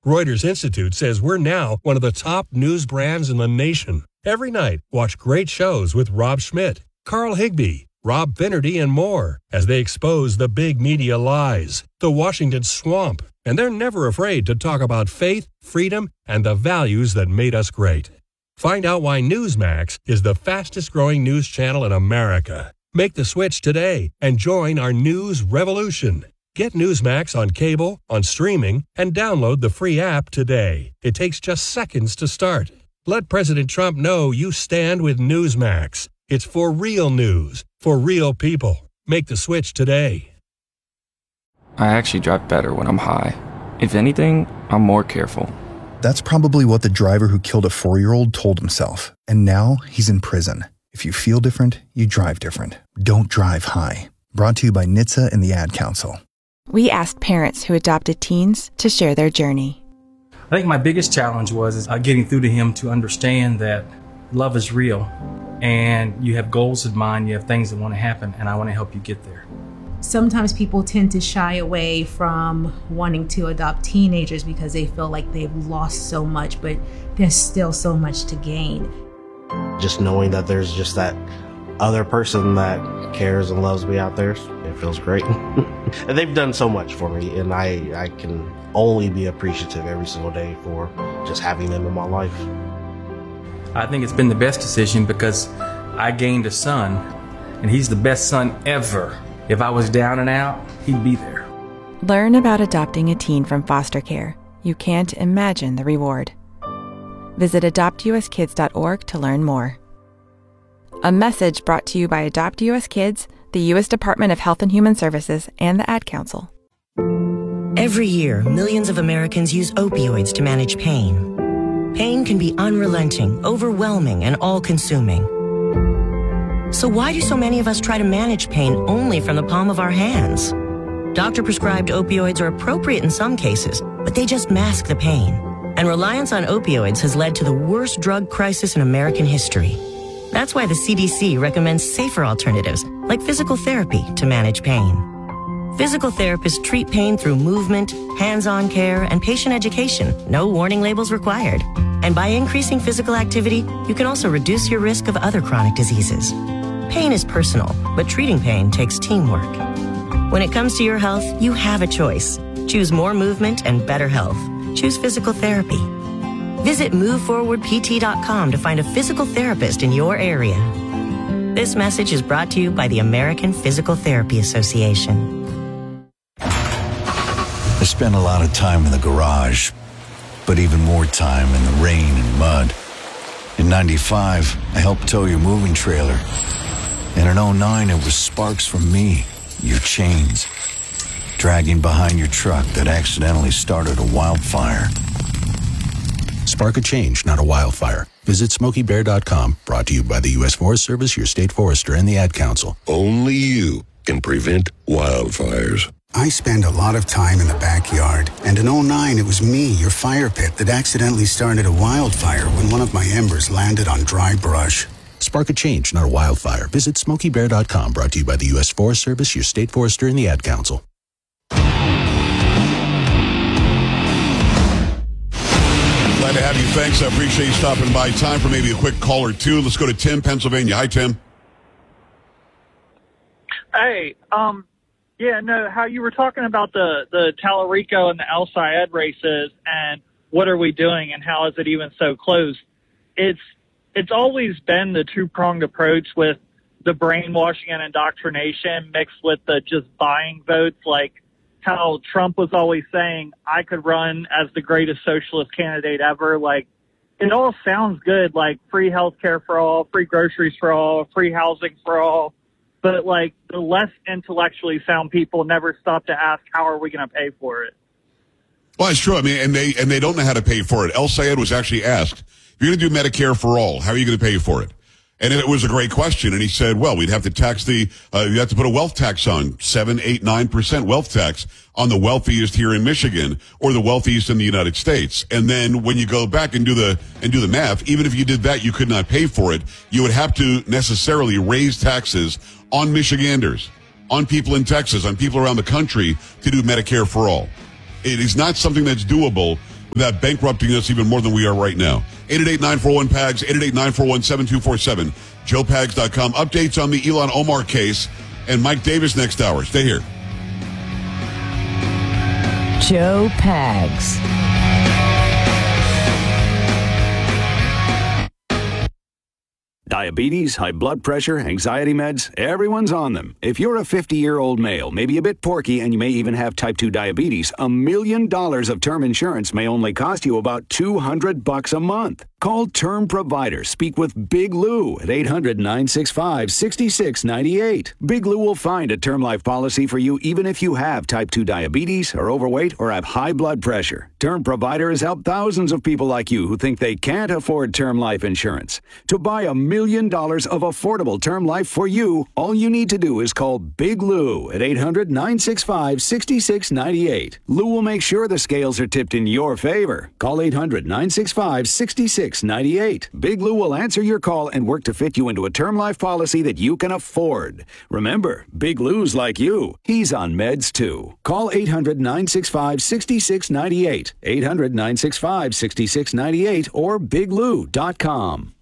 Reuters Institute says we're now one of the top news brands in the nation. Every night, watch great shows with Rob Schmidt, Carl Higbie, Rob Finnerty, and more as they expose the big media lies, the Washington swamp, and they're never afraid to talk about faith, freedom, and the values that made us great. Find out why Newsmax is the fastest-growing news channel in America. Make the switch today and join our news revolution. Get Newsmax on cable, on streaming, and download the free app today. It takes just seconds to start. Let President Trump know you stand with Newsmax. It's for real news, for real people. Make the switch today. I actually drive better when I'm high. If anything, I'm more careful. That's probably what the driver who killed a 4-year-old told himself. And now he's in prison. If you feel different, you drive different. Don't drive high. Brought to you by NHTSA and the Ad Council. We asked parents who adopted teens to share their journey. I think my biggest challenge was getting through to him to understand that love is real and you have goals in mind, you have things that want to happen, and I want to help you get there. Sometimes people tend to shy away from wanting to adopt teenagers because they feel like they've lost so much, but there's still so much to gain. Just knowing that there's just that other person that cares and loves me out there, it feels great. And they've done so much for me, and I can only be appreciative every single day for just having them in my life. I think it's been the best decision because I gained a son, and he's the best son ever. If I was down and out, he'd be there. Learn about adopting a teen from foster care. You can't imagine the reward. Visit adoptuskids.org to learn more. A message brought to you by Adopt US Kids, the U.S. Department of Health and Human Services, and the Ad Council. Every year, millions of Americans use opioids to manage pain. Pain can be unrelenting, overwhelming, and all-consuming. So why do so many of us try to manage pain only from the palm of our hands? Doctor-prescribed opioids are appropriate in some cases, but they just mask the pain. And reliance on opioids has led to the worst drug crisis in American history. That's why the CDC recommends safer alternatives, like physical therapy, to manage pain. Physical therapists treat pain through movement, hands-on care, and patient education. No warning labels required. And by increasing physical activity, you can also reduce your risk of other chronic diseases. Pain is personal, but treating pain takes teamwork. When it comes to your health, you have a choice. Choose more movement and better health. Choose physical therapy. Visit MoveForwardPT.com to find a physical therapist in your area. This message is brought to you by the American Physical Therapy Association. I spent a lot of time in the garage, but even more time in the rain and mud. In 95, I helped tow your moving trailer. And in 09, it was sparks from me, your chains, dragging behind your truck that accidentally started a wildfire. Spark a change, not a wildfire. Visit SmokeyBear.com, brought to you by the U.S. Forest Service, your state forester, and the Ad Council. Only you can prevent wildfires. I spend a lot of time in the backyard, and in 09, it was me, your fire pit, that accidentally started a wildfire when one of my embers landed on dry brush. Spark a change, not a wildfire. Visit SmokeyBear.com, brought to you by the U.S. Forest Service, your state forester, and the Ad Council. Glad to have you. Thanks. I appreciate you stopping by. Time for maybe a quick call or two. Let's go to Tim, Pennsylvania. Hi, Tim. Hey, yeah, no, how you were talking about the Tallarico and the El Sayed races and what are we doing and how is it even so close? It's always been the two-pronged approach with the brainwashing and indoctrination mixed with the just buying votes, like how Trump was always saying, I could run as the greatest socialist candidate ever. Like, it all sounds good, like free health care for all, free groceries for all, free housing for all. But, like, the less intellectually sound people never stop to ask, how are we going to pay for it? Well, it's true. I mean, and they don't know how to pay for it. El Sayed was actually asked, if you're going to do Medicare for all, how are you going to pay for it? And it was a great question. And he said, well, we'd have to tax you have to put a wealth tax on 7, 8, 9% wealth tax on the wealthiest here in Michigan or the wealthiest in the United States. And then when you go back and do the math, even if you did that, you could not pay for it. You would have to necessarily raise taxes on Michiganders, on people in Texas, on people around the country to do Medicare for all. It is not something that's doable without bankrupting us even more than we are right now. 888-941-PAGS, 888-941-7247, joepags.com. Updates on the Ilhan Omar case and Mike Davis next hour. Stay here. Joe Pags. Diabetes, high blood pressure, anxiety meds, everyone's on them. If you're a 50-year-old male, maybe a bit porky, and you may even have type 2 diabetes, $1 million of term insurance may only cost you about $200 a month. Call Term Provider. Speak with Big Lou at 800-965-6698. Big Lou will find a term life policy for you even if you have type 2 diabetes, are overweight, or have high blood pressure. Term Provider has helped thousands of people like you who think they can't afford term life insurance. To buy $1 million of affordable term life for you, all you need to do is call Big Lou at 800-965-6698. Lou will make sure the scales are tipped in your favor. Call 800-965-6698. Big Lou will answer your call and work to fit you into a term life policy that you can afford. Remember, Big Lou's like you. He's on meds too. Call 800-965-6698. 800-965-6698 or biglou.com.